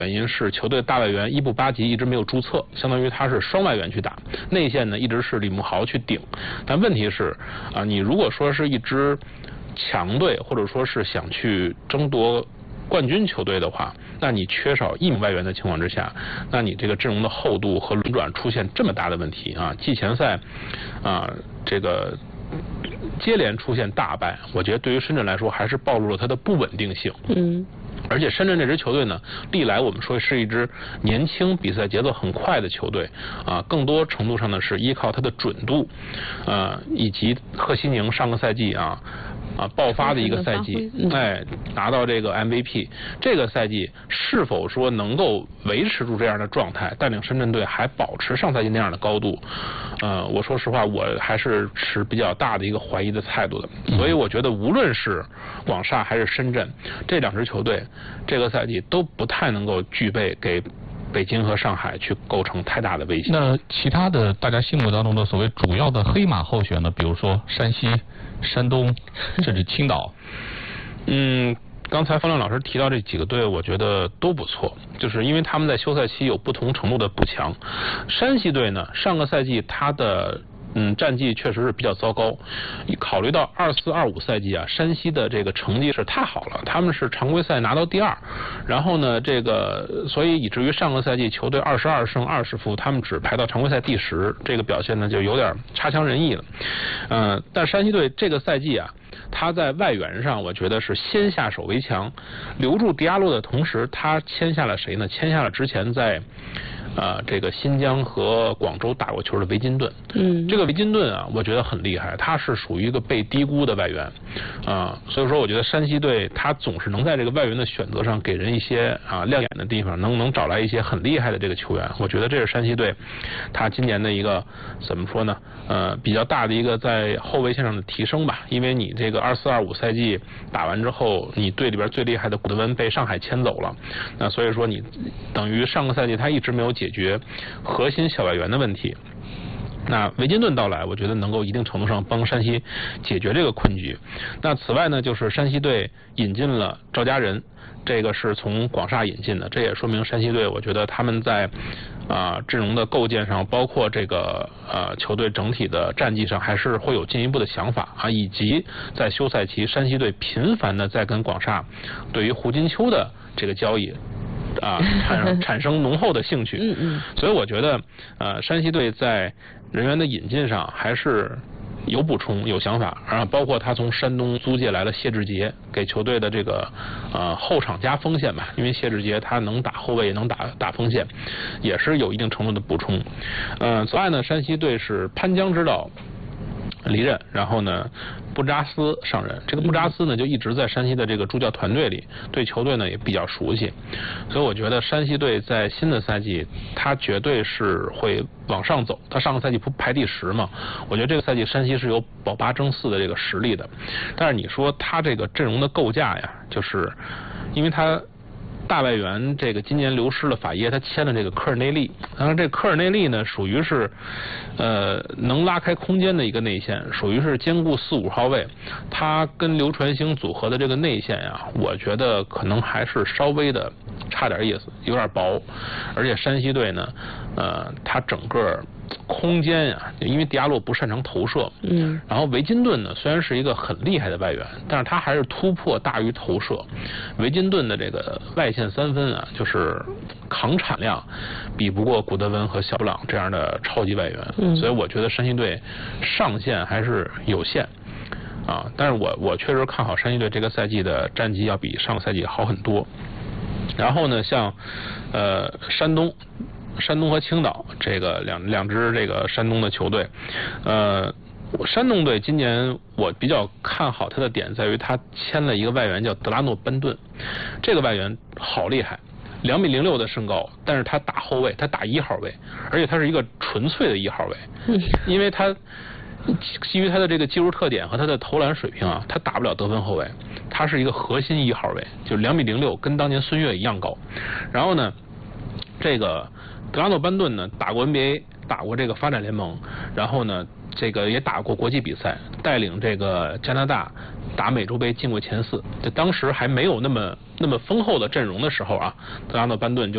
原因是球队大外援伊布巴吉一直没有注册，相当于他是双外援去打，内线呢一直是李慕豪去顶。但问题是啊，你如果说是一支强队，或者说是想去争夺冠军球队的话，那你缺少一名外援的情况之下，那你这个阵容的厚度和轮转出现这么大的问题啊，季前赛啊这个接连出现大败，我觉得对于深圳来说还是暴露了它的不稳定性。而且深圳这支球队呢，历来我们说是一支年轻、比赛节奏很快的球队啊，更多程度上呢是依靠它的准度，以及贺西宁上个赛季爆发的一个赛季，拿到这个 MVP， 这个赛季是否说能够维持住这样的状态，带领深圳队还保持上赛季那样的高度，我说实话，我还是持比较大的一个怀疑的态度的。所以我觉得无论是广厦还是深圳这两支球队，这个赛季都不太能够具备给北京和上海去构成太大的威胁。 那其他的大家心目当中的所谓主要的黑马候选呢？比如说山西、山东，甚至青岛。 刚才方亮老师提到这几个队，我觉得都不错，就是因为他们在休赛期有不同程度的补强。山西队呢，上个赛季他的战绩确实是比较糟糕。考虑到24-25赛季啊，山西的这个成绩是太好了，他们是常规赛拿到第2，然后呢，所以以至于上个赛季球队22胜20负，他们只排到常规赛第10，这个表现呢就有点差强人意了。但山西队这个赛季啊，他在外援上，我觉得是先下手为强，留住迪亚洛的同时，他签下了谁呢？签下了之前在这个新疆和广州打过球的维金顿。这个维金顿啊，我觉得很厉害，他是属于一个被低估的外援所以说我觉得山西队他总是能在这个外援的选择上给人一些亮眼的地方，能找来一些很厉害的这个球员。我觉得这是山西队他今年的一个怎么说呢？比较大的一个在后卫线上的提升吧。因为你这个24-25赛季打完之后，你队里边最厉害的古德温被上海签走了，那所以说你等于上个赛季他一直没有解决核心小外援的问题。那维金顿到来，我觉得能够一定程度上帮山西解决这个困局。那此外呢，就是山西队引进了赵家仁，这个是从广厦引进的，这也说明山西队我觉得他们在阵容的构建上，包括这个球队整体的战绩上，还是会有进一步的想法以及在休赛期山西队频繁的在跟广厦对于胡金秋的这个交易产生浓厚的兴趣。所以我觉得山西队在人员的引进上还是有补充有想法，包括他从山东租借来了谢志杰，给球队的这个后场加锋线吧，因为谢志杰他能打后卫也能打锋线，也是有一定程度的补充。此外呢，山西队是潘江指导离任，然后呢布扎斯上任。这个布扎斯呢就一直在山西的这个助教团队里，对球队呢也比较熟悉，所以我觉得山西队在新的赛季他绝对是会往上走。他上个赛季不排第10嘛，我觉得这个赛季山西是有保8争4的这个实力的。但是你说他这个阵容的构架呀，就是因为他大外援这个今年流失了法耶，他签了这个科尔内利。当然这科尔内利呢属于是能拉开空间的一个内线，属于是兼顾4、5号位。他跟刘传兴组合的这个内线呀，我觉得可能还是稍微的差点意思，有点薄。而且山西队呢他整个空间呀，因为迪亚洛不擅长投射，然后维金顿呢虽然是一个很厉害的外援，但是他还是突破大于投射。维金顿的这个外线3分啊，就是扛产量比不过古德温和小布朗这样的超级外援，所以我觉得山西队上限还是有限但是我确实看好山西队这个赛季的战绩要比上个赛季好很多。然后呢，像山东和青岛这个两支这个山东的球队，山东队今年我比较看好他的点在于他签了一个外援叫德拉诺班顿，这个外援好厉害，2.06米的身高，但是他打后卫，他打1号位，而且他是一个纯粹的1号位，因为他基于他的这个技术特点和他的投篮水平他打不了得分后卫，他是一个核心1号位，就2.06米，跟当年孙悦一样高。然后呢，这个德拉诺班顿呢打过 NBA， 打过这个发展联盟，然后呢这个也打过国际比赛，带领这个加拿大打美洲杯进过前4。就当时还没有那么丰厚的阵容的时候德拉诺班顿就